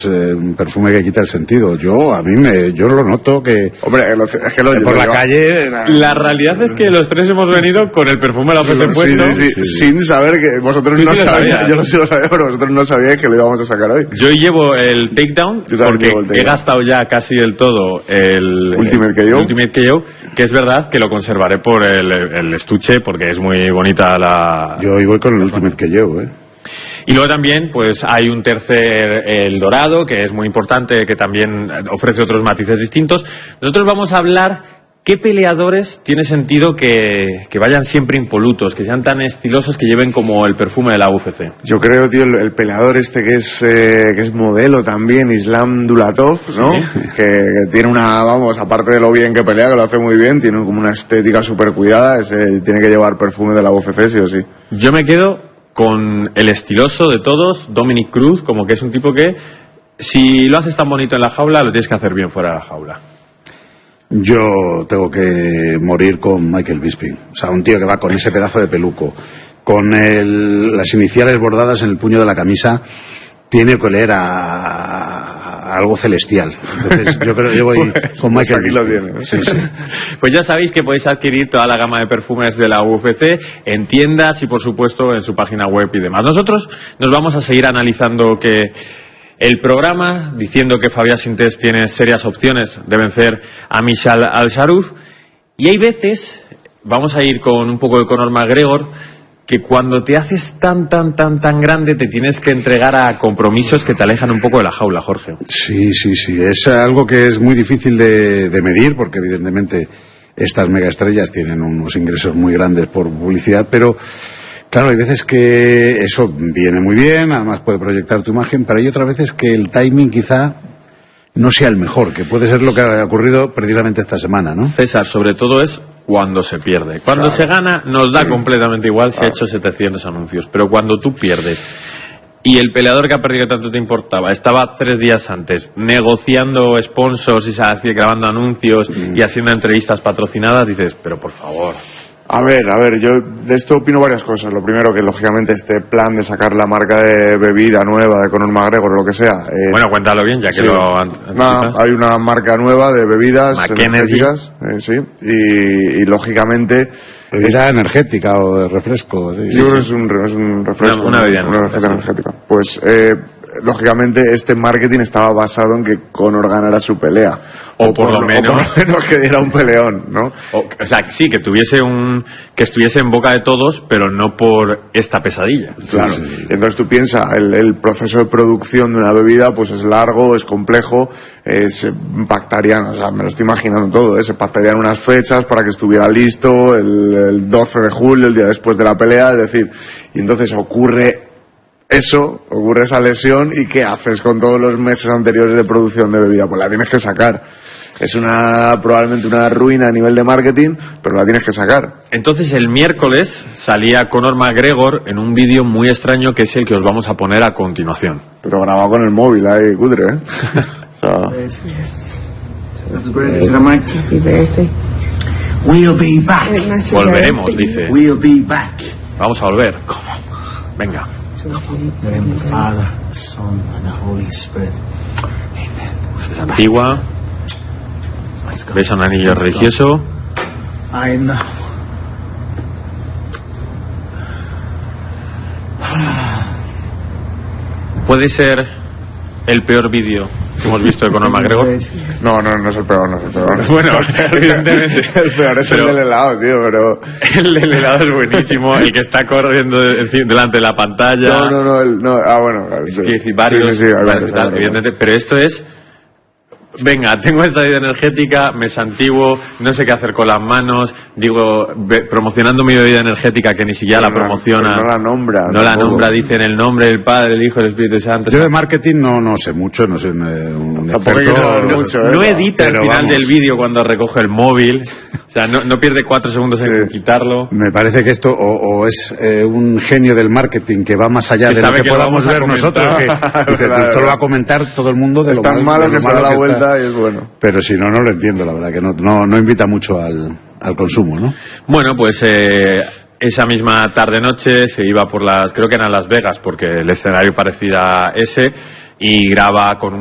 un perfume que quita el sentido. Yo lo noto que... Hombre, es que por la calle... La realidad es que los tres hemos venido con el perfume de la OFC puesto. Sí. Sin saber que vosotros no sabíais. Yo sí lo sabía, pero vosotros no sabíais que lo íbamos a sacar hoy. Yo llevo el Takedown porque he gastado ya casi del todo el Ultimate KO, que es verdad que lo conservaré por el estuche porque es muy bonita la... Yo hoy voy con el Ultimate KO, Y luego también pues hay un tercer, el dorado, que es muy importante, que también ofrece otros matices distintos. Nosotros vamos a hablar qué peleadores tiene sentido que vayan siempre impolutos, que sean tan estilosos, que lleven como el perfume de la UFC. Yo creo, tío, el peleador que es modelo también, Islam Dulatov, ¿no? Sí. Que tiene aparte de lo bien que pelea, que lo hace muy bien, tiene como una estética súper cuidada, tiene que llevar perfume de la UFC, sí o sí. Yo me quedo con el estiloso de todos, Dominic Cruz, como que es un tipo que si lo haces tan bonito en la jaula, lo tienes que hacer bien fuera de la jaula. Yo tengo que morir con Michael Bisping. O sea, un tío que va con ese pedazo de peluco, con las iniciales bordadas en el puño de la camisa, tiene que oler a algo celestial. Entonces, yo creo que yo voy con Michael Bisping. Lo tiene. Sí. Pues ya sabéis que podéis adquirir toda la gama de perfumes de la UFC en tiendas y, por supuesto, en su página web y demás. Nosotros nos vamos a seguir analizando el programa, diciendo que Fabián Sintés tiene serias opciones de vencer a Michal Al-Sharuf. Y hay veces, vamos a ir con un poco de Conor McGregor, que cuando te haces tan grande te tienes que entregar a compromisos que te alejan un poco de la jaula, Jorge. Sí. Es algo que es muy difícil de medir, porque evidentemente estas megaestrellas tienen unos ingresos muy grandes por publicidad, pero... Claro, hay veces que eso viene muy bien, además puede proyectar tu imagen, pero hay otras veces que el timing quizá no sea el mejor, que puede ser lo que ha ocurrido precisamente esta semana, ¿no? César, sobre todo es cuando se pierde. Cuando se gana nos da completamente igual si ha hecho 700 anuncios, pero cuando tú pierdes y el peleador que ha perdido tanto te importaba estaba 3 días antes negociando sponsors y grabando anuncios y haciendo entrevistas patrocinadas, dices, pero por favor... A ver, yo de esto opino varias cosas. Lo primero, que lógicamente este plan de sacar la marca de bebida nueva de Conor McGregor o lo que sea... bueno, cuéntalo bien, ya que lo anticipas. Hay una marca nueva de bebidas McKenzie. energéticas, sí, y lógicamente... Bebida energética o de refresco. Sí, yo creo que es un refresco. Una bebida energética. Pues, lógicamente, este marketing estaba basado en que Conor ganara su pelea. O por lo menos que diera un peleón, ¿no? O sea, sí, que estuviese en boca de todos, pero no por esta pesadilla. Claro. Sí. Entonces tú piensas, el proceso de producción de una bebida pues es largo, es complejo, se pactarían, o sea, me lo estoy imaginando todo, se pactarían unas fechas para que estuviera listo el 12 de julio, el día después de la pelea, es decir, y entonces ocurre esa lesión, y ¿qué haces con todos los meses anteriores de producción de bebida? Pues la tienes que sacar. Es probablemente una ruina a nivel de marketing, pero la tienes que sacar. Entonces el miércoles salía Conor McGregor en un vídeo muy extraño, que es el que os vamos a poner a continuación. Pero grabado con el móvil, ahí, cutre, ¿eh? We'll be back. Volveremos, dice. We'll be back. Vamos a volver. Venga. In the name of the Father, the Son, and the Holy Spirit. Amen. Es antigua. ¿Ves un anillo religioso? I know. ¿Puede ser el peor vídeo que hemos visto de Conor McGregor? No es el peor, Bueno, evidentemente. El peor es el del helado, tío, pero... El del helado es buenísimo, el que está corriendo delante de la pantalla. Bueno. Es que decir, varios, sí, evidentemente, pero esto es... Venga, tengo esta idea energética, me santiguo, no sé qué hacer con las manos, promocionando mi bebida energética que ni siquiera la promociona. No la nombra. No la nombra, dicen el nombre del Padre, del Hijo y del Espíritu Santo. Yo de marketing no sé mucho, no soy un experto. No edita el final del vídeo cuando recoge el móvil, o sea, no pierde 4 segundos en quitarlo. Me parece que esto o es un genio del marketing que va más allá de lo que podamos ver nosotros, que dice, esto lo va a comentar todo el mundo de lo malo que se da la vuelta. Y es bueno. Pero si no lo entiendo, la verdad, que no invita mucho al consumo, ¿no? Bueno, pues esa misma tarde-noche se iba creo que eran Las Vegas, porque el escenario parecía ese, y graba con